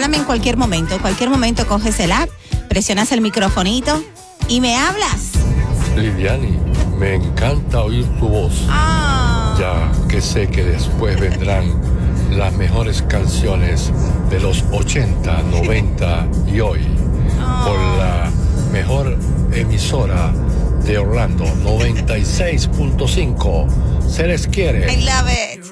háblame en cualquier momento. En cualquier momento coges el app, presionas el microfonito y me hablas. Lidiani, me encanta oír tu voz. Ya que sé que después vendrán las mejores canciones de los 80, 90 y hoy. Por la mejor emisora de Orlando, 96.5. Se les quiere. I love it.